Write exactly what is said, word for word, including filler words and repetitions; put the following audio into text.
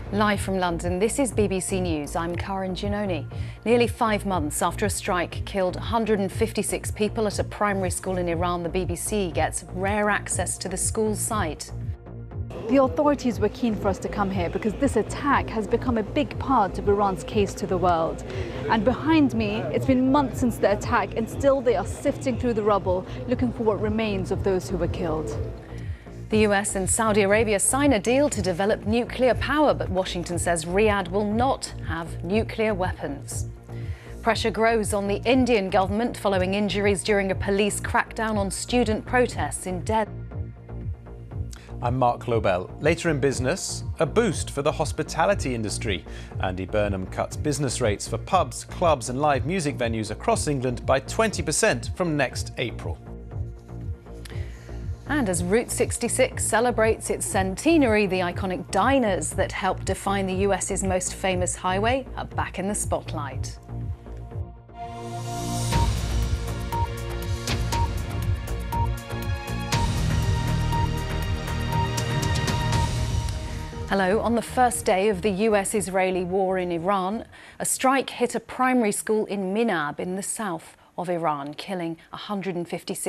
Live from London, this is B B C News. I'm Karin Giannoni. Nearly five months after a strike killed one hundred fifty-six people at a primary school in Iran, the B B C gets rare access to the school's site. The authorities were keen for us to come here because this attack has become a big part of Iran's case to the world. And behind me, it's been months since the attack, and still they are sifting through the rubble, looking for what remains of those who were killed. The U S and Saudi Arabia sign a deal to develop nuclear power, but Washington says Riyadh will not have nuclear weapons. Pressure grows on the Indian government following injuries during a police crackdown on student protests in Delhi. I'm Mark Lobel. Later in business, a boost for the hospitality industry. Andy Burnham cuts business rates for pubs, clubs and live music venues across England by twenty percent from next April. And as Route sixty-six celebrates its centenary, the iconic diners that helped define the U S's most famous highway are back in the spotlight. Hello. On the first day of the U S-Israeli war in Iran, a strike hit a primary school in Minab in the south of Iran, killing one hundred fifty-six